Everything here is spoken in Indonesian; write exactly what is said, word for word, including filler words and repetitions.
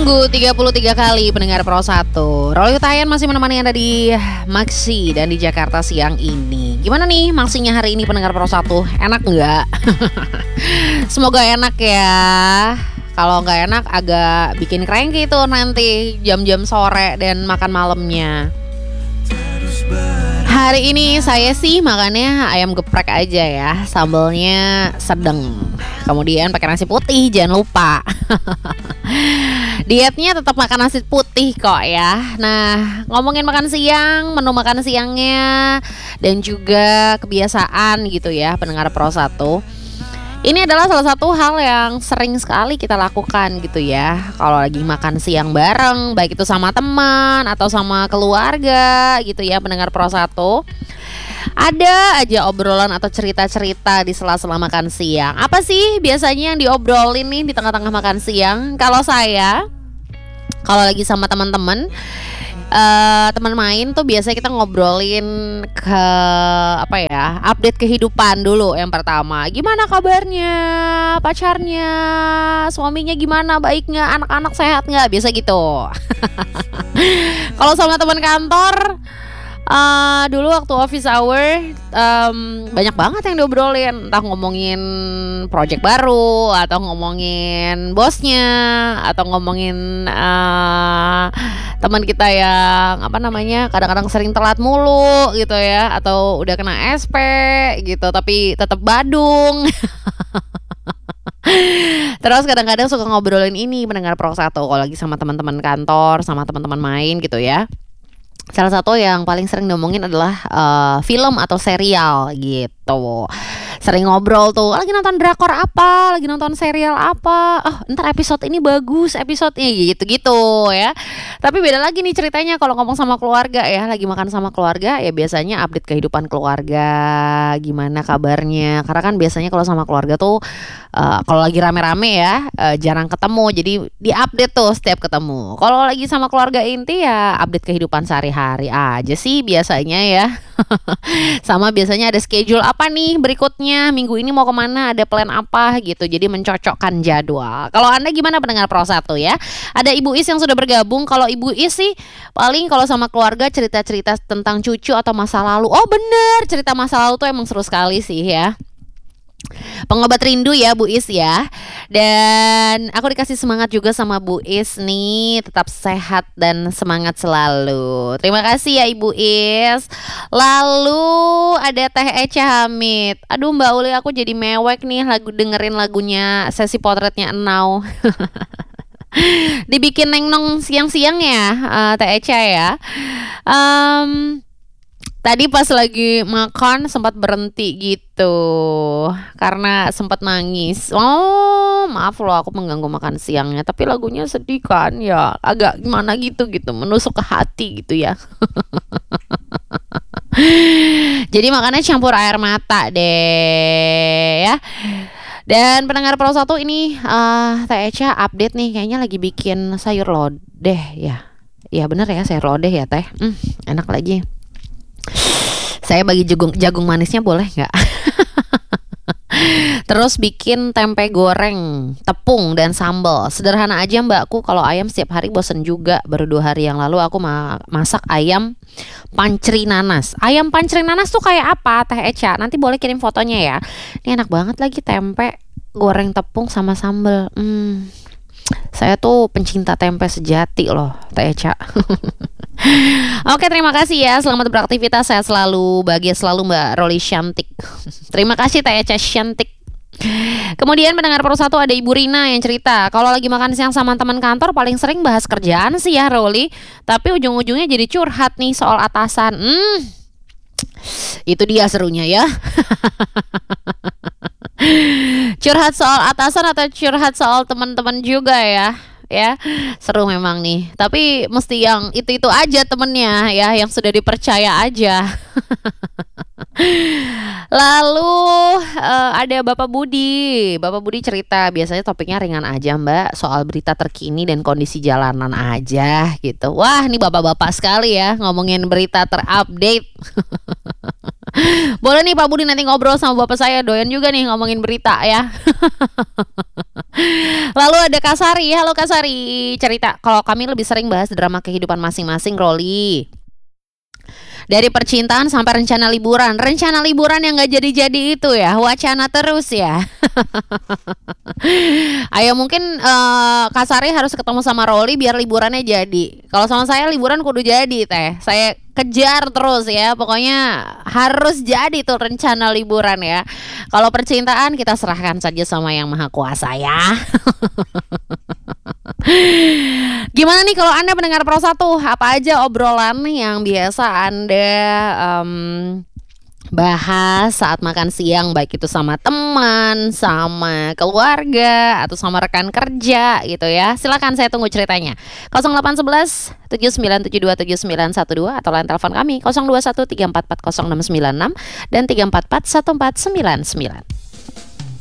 Seminggu tiga puluh tiga kali pendengar Pro satu. Rolly Utayan masih menemani Anda di Maksi dan di Jakarta siang ini. Gimana nih maksinya hari ini pendengar Pro satu? Enak nggak? Semoga enak ya. Kalau nggak enak agak bikin cranky tuh nanti jam-jam sore dan makan malamnya. Hari ini saya sih makannya ayam geprek aja ya, sambalnya sedang. Kemudian pakai nasi putih, jangan lupa. Dietnya tetap makan nasi putih kok ya. Nah, ngomongin makan siang, menu makan siangnya dan juga kebiasaan gitu ya pendengar Pro satu. Ini adalah salah satu hal yang sering sekali kita lakukan gitu ya. Kalau lagi makan siang bareng, baik itu sama teman atau sama keluarga gitu ya pendengar Pro satu. Ada aja obrolan atau cerita-cerita di sela-sela makan siang. Apa sih biasanya yang diobrolin nih di tengah-tengah makan siang? Kalau saya, kalau lagi sama teman-teman, Uh, teman main tuh biasanya kita ngobrolin ke apa ya, update kehidupan dulu yang pertama. Gimana kabarnya, pacarnya, suaminya gimana, baik nggak, anak-anak sehat nggak, biasa gitu. Kalau sama teman kantor, uh, dulu waktu office hour um, banyak banget yang diobrolin, entah ngomongin project baru atau ngomongin bosnya atau ngomongin uh, teman kita yang apa namanya kadang-kadang sering telat mulu gitu ya, atau udah kena S P gitu tapi tetap badung. Terus kadang-kadang suka ngobrolin ini pendengar Pro satu kalau lagi sama teman-teman kantor, sama teman-teman main gitu ya. Salah satu yang paling sering diomongin adalah uh, film atau serial gitu. Sering ngobrol tuh, lagi nonton drakor apa, lagi nonton serial apa, oh ntar episode ini bagus, episode ini gitu-gitu ya. Tapi beda lagi nih ceritanya kalau ngomong sama keluarga ya, lagi makan sama keluarga ya biasanya update kehidupan keluarga, gimana kabarnya. Karena kan biasanya kalau sama keluarga tuh uh, kalau lagi rame-rame ya uh, jarang ketemu, jadi diupdate tuh setiap ketemu. Kalau lagi sama keluarga inti ya update kehidupan sehari-hari aja sih biasanya ya. Sama biasanya ada schedule apa nih berikutnya, minggu ini mau kemana, ada plan apa gitu. Jadi mencocokkan jadwal. Kalau Anda gimana pendengar Pro satu ya? Ada Ibu Is yang sudah bergabung. Kalau Ibu Is sih paling kalau sama keluarga cerita-cerita tentang cucu atau masa lalu. Oh bener, cerita masa lalu tuh emang seru sekali sih ya. Pengobat rindu ya Bu Is ya. Dan aku dikasih semangat juga sama Bu Is nih, tetap sehat dan semangat selalu. Terima kasih ya Ibu Is. Lalu ada Teh Echa Hamid. Aduh Mbak Uli, aku jadi mewek nih lagu dengerin lagunya Sesi Potretnya Enau. Dibikin nengnong siang-siang ya uh, Teh Echa ya. um, Tadi pas lagi makan sempat berhenti gitu karena sempat nangis. Oh maaf loh aku mengganggu makan siangnya, tapi lagunya sedih kan ya, agak gimana gitu gitu, menusuk ke hati gitu ya. Jadi makannya campur air mata deh ya. Dan pendengar Pro satu ini uh, Teh Echa update nih, kayaknya lagi bikin sayur lodeh ya. Iya bener ya, sayur lodeh ya Teh. hmm, Enak lagi. Saya bagi jagung, jagung manisnya boleh nggak? Terus bikin tempe goreng, tepung dan sambal. Sederhana aja mbakku, kalau ayam setiap hari bosen juga. Baru dua hari yang lalu aku ma- masak ayam pancri nanas. Ayam pancri nanas tuh kayak apa Teh Echa? Nanti boleh kirim fotonya ya. Ini enak banget lagi, tempe goreng tepung sama sambal. Hmm, saya tuh pencinta tempe sejati loh Teh Echa. Oke, terima kasih ya. Selamat beraktivitas, sehat selalu, bahagia selalu Mbak Rolly Shantik. Terima kasih Teh Echa Shantik. Kemudian pendengar Pro satu ada Ibu Rina yang cerita, kalau lagi makan siang sama teman kantor paling sering bahas kerjaan sih ya Rolly, tapi ujung-ujungnya jadi curhat nih soal atasan. Hmm, itu dia serunya ya. Curhat soal atasan atau curhat soal teman-teman juga ya. Ya, seru memang nih. Tapi mesti yang itu-itu aja temennya ya, yang sudah dipercaya aja. Lalu uh, ada Bapak Budi. Bapak Budi cerita, biasanya topiknya ringan aja Mbak, soal berita terkini dan kondisi jalanan aja gitu. Wah, ini bapak-bapak sekali ya ngomongin berita terupdate. Boleh nih Pak Budi nanti ngobrol sama bapak saya, doyan juga nih ngomongin berita ya. Lalu ada Kasari, halo Kasari, cerita kalau kami lebih sering bahas drama kehidupan masing-masing, Roli. Dari percintaan sampai rencana liburan, rencana liburan yang gak jadi-jadi itu ya, wacana terus ya. Ayo mungkin uh, Kasari harus ketemu sama Roli biar liburannya jadi. Kalau sama saya liburan kudu jadi teh. Saya kejar terus ya. Pokoknya harus jadi tuh rencana liburan ya. Kalau percintaan kita serahkan saja sama Yang Maha Kuasa ya. Gimana nih kalau Anda mendengar Pro satu? Apa aja obrolan yang biasa Anda um, bahas saat makan siang, baik itu sama teman, sama keluarga, atau sama rekan kerja gitu ya. Silakan, saya tunggu ceritanya. nol delapan satu satu tujuh sembilan tujuh dua tujuh sembilan satu dua atau line telepon kami nol dua satu tiga empat empat nol enam sembilan enam dan tiga empat empat satu empat sembilan sembilan.